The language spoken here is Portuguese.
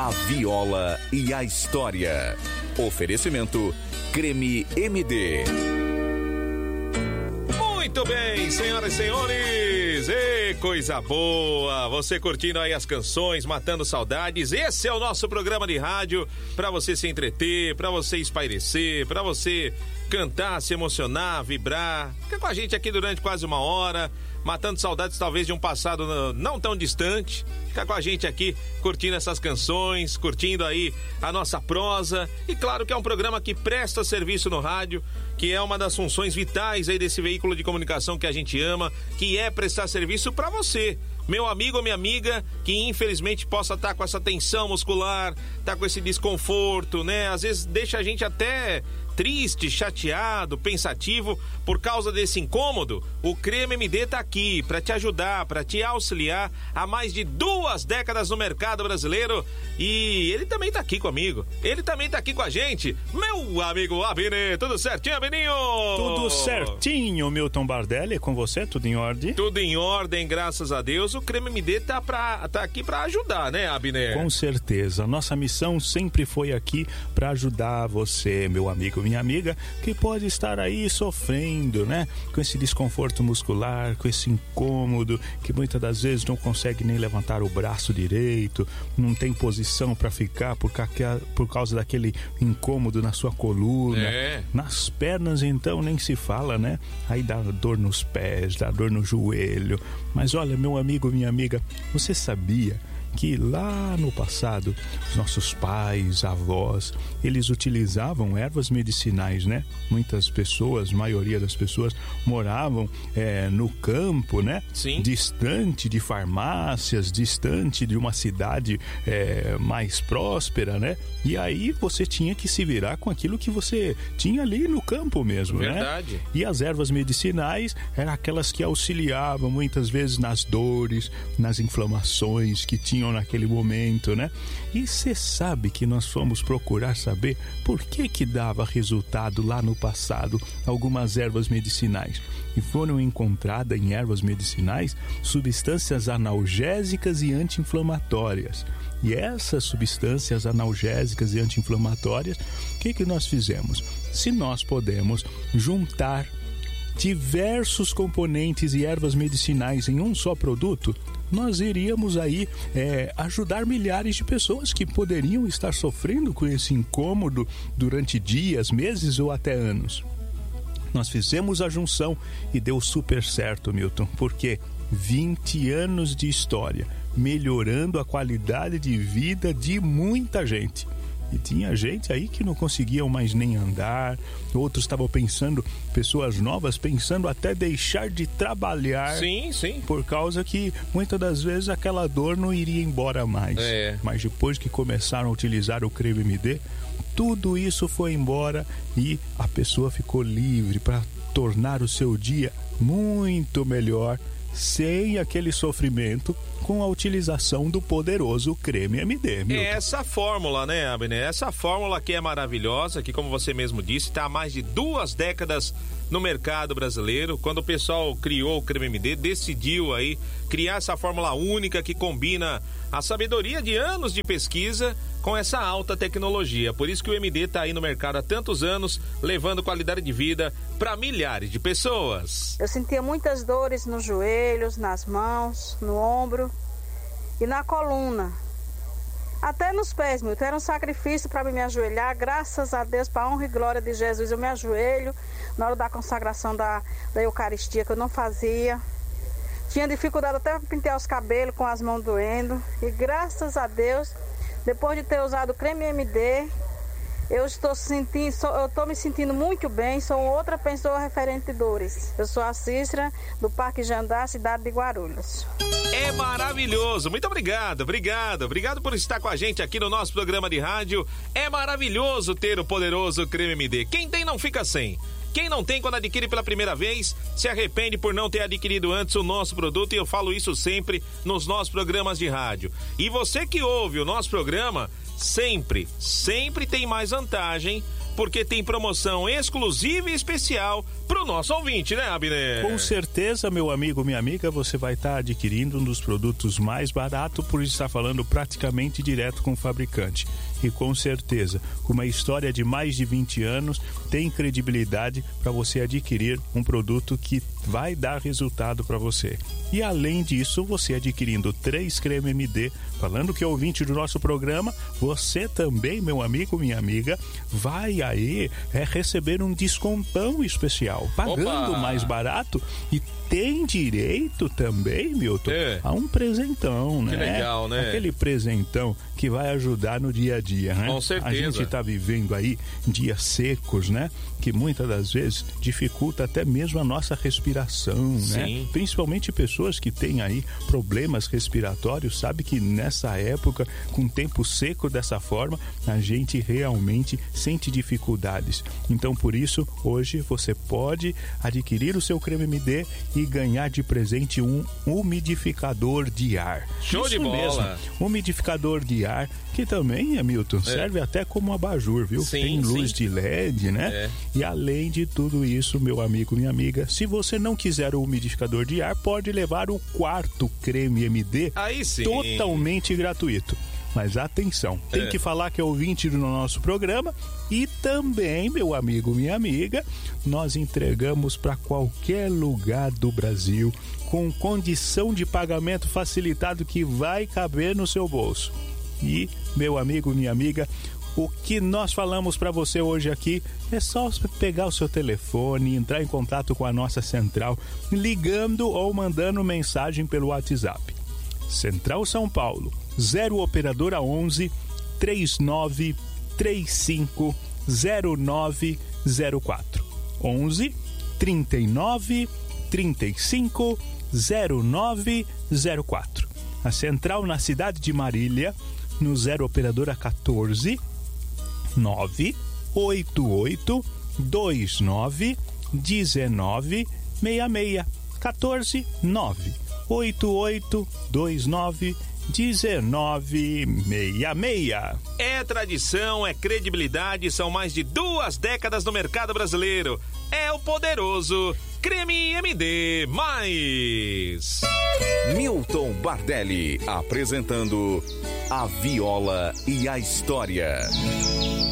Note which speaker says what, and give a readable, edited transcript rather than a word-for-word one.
Speaker 1: A viola e a história. Oferecimento Creme MD.
Speaker 2: Muito bem, senhoras e senhores, e coisa boa, você curtindo aí as canções, matando saudades. Esse é o nosso programa de rádio para você se entreter, para você espairecer, para você cantar, se emocionar, vibrar. Fica com a gente aqui durante quase uma hora, matando saudades talvez de um passado não tão distante. Fica com a gente aqui curtindo essas canções, curtindo aí a nossa prosa. E claro que é um programa que presta serviço no rádio, que é uma das funções vitais aí desse veículo de comunicação que a gente ama, que é prestar serviço para você, meu amigo ou minha amiga, que infelizmente possa estar com essa tensão muscular, tá com esse desconforto, né? Às vezes deixa a gente até triste, chateado, pensativo por causa desse incômodo. O Creme MD tá aqui para te ajudar, para te auxiliar há mais de 2 décadas no mercado brasileiro, e ele também tá aqui comigo, ele também tá aqui com a gente, meu amigo Abner. Tudo certinho, Abeninho?
Speaker 3: Tudo certinho, Milton Bardelli, com você, tudo em ordem?
Speaker 2: Tudo em ordem, graças a Deus. O Creme MD tá aqui para ajudar, né, Abner?
Speaker 3: Com certeza, nossa missão sempre foi aqui para ajudar você, meu amigo, minha amiga, que pode estar aí sofrendo, né? Com esse desconforto muscular, com esse incômodo, que muitas das vezes não consegue nem levantar o braço direito, não tem posição para ficar por causa daquele incômodo na sua coluna. Nas pernas, então, nem se fala, né? Aí dá dor nos pés, dá dor no joelho. Mas olha, meu amigo, minha amiga, você sabia que lá no passado, os nossos pais, avós, eles utilizavam ervas medicinais, né? Muitas pessoas, maioria das pessoas, moravam no campo, né?
Speaker 2: Sim.
Speaker 3: Distante de farmácias, distante de uma cidade mais próspera, né? E aí você tinha que se virar com aquilo que você tinha ali no campo mesmo,
Speaker 2: Verdade.
Speaker 3: né? E as ervas medicinais eram aquelas que auxiliavam muitas vezes nas dores, nas inflamações que tinham naquele momento, né? E você sabe que nós fomos procurar saber por que dava resultado lá no passado algumas ervas medicinais. E foram encontradas em ervas medicinais substâncias analgésicas e anti-inflamatórias. E essas substâncias analgésicas e anti-inflamatórias, o que nós fizemos? Se nós podemos juntar diversos componentes e ervas medicinais em um só produto, nós iríamos aí ajudar milhares de pessoas que poderiam estar sofrendo com esse incômodo durante dias, meses ou até anos. Nós fizemos a junção e deu super certo, Milton, porque 20 anos de história, melhorando a qualidade de vida de muita gente. E tinha gente aí que não conseguiam mais nem andar, outros estavam pensando, pessoas novas pensando até deixar de trabalhar.
Speaker 2: Sim.
Speaker 3: Por causa que muitas das vezes aquela dor não iria embora mais. Mas depois que começaram a utilizar o Creme MD, tudo isso foi embora e a pessoa ficou livre para tornar o seu dia muito melhor, sem aquele sofrimento, com a utilização do poderoso Creme MD, Milton.
Speaker 2: É essa fórmula, né, Abner? Essa fórmula que é maravilhosa, que, como você mesmo disse, está há mais de 2 décadas no mercado brasileiro. Quando o pessoal criou o Creme MD, decidiu aí criar essa fórmula única que combina a sabedoria de anos de pesquisa com essa alta tecnologia. Por isso que o MD está aí no mercado há tantos anos, levando qualidade de vida para milhares de pessoas.
Speaker 4: Eu sentia muitas dores nos joelhos, nas mãos, no ombro e na coluna. Até nos pés, Milton. Era um sacrifício para me ajoelhar. Graças a Deus, para a honra e glória de Jesus, eu me ajoelho na hora da consagração da Eucaristia, que eu não fazia. Tinha dificuldade até para pentear os cabelos com as mãos doendo. E graças a Deus, depois de ter usado o Creme MD, eu estou me sentindo muito bem. Sou outra pessoa referente de dores. Eu sou a Cícera, do Parque Jandar, cidade de Guarulhos.
Speaker 2: É maravilhoso, muito obrigado por estar com a gente aqui no nosso programa de rádio. É maravilhoso ter o poderoso Creme MD. Quem tem não fica sem. Quem não tem, quando adquire pela primeira vez, se arrepende por não ter adquirido antes o nosso produto, e eu falo isso sempre nos nossos programas de rádio. E você que ouve o nosso programa, sempre tem mais vantagem porque tem promoção exclusiva e especial pro nosso ouvinte, né, Abner?
Speaker 3: Com certeza, meu amigo, minha amiga, você vai estar adquirindo um dos produtos mais baratos por estar falando praticamente direto com o fabricante. E com certeza, com uma história de mais de 20 anos, tem credibilidade para você adquirir um produto que vai dar resultado para você. E além disso, você adquirindo 3 creme MD, falando que é ouvinte do nosso programa, você também, meu amigo, minha amiga, vai aí receber um descontão especial, pagando mais barato e tem direito também, Milton, a um presentão, né?
Speaker 2: Que legal, né?
Speaker 3: Aquele presentão que vai ajudar no dia a dia, né?
Speaker 2: Com certeza.
Speaker 3: A gente está vivendo aí dias secos, né? Que muitas das vezes dificulta até mesmo a nossa respiração, né?
Speaker 2: Sim.
Speaker 3: Principalmente pessoas que têm aí problemas respiratórios, sabe que nessa época, com tempo seco dessa forma, a gente realmente sente dificuldades. Então, por isso, hoje você pode adquirir o seu creme MD e ganhar de presente um umidificador de ar.
Speaker 2: Show de bola!
Speaker 3: Mesmo, umidificador de ar, que também, Hamilton, serve até como abajur, viu?
Speaker 2: Sim,
Speaker 3: tem luz de LED, né? E além de tudo isso, meu amigo, minha amiga, se você não quiser o umidificador de ar, pode levar o 4º creme MD
Speaker 2: aí sim,
Speaker 3: totalmente gratuito. Mas atenção, tem que falar que é ouvinte do nosso programa e também, meu amigo, minha amiga, nós entregamos para qualquer lugar do Brasil com condição de pagamento facilitado que vai caber no seu bolso. E, meu amigo, minha amiga, o que nós falamos para você hoje aqui é só pegar o seu telefone, entrar em contato com a nossa central, ligando ou mandando mensagem pelo WhatsApp. Central São Paulo, 0 operadora 11 39 35 0904. 11 39 35 0904. A central na cidade de Marília, no 0 operadora 14 988 29 19 66. 14 988 29 1966.
Speaker 2: É tradição, é credibilidade, são mais de 2 décadas no mercado brasileiro. É o poderoso Creme MD+.
Speaker 1: Milton Bardelli apresentando A Viola e a História.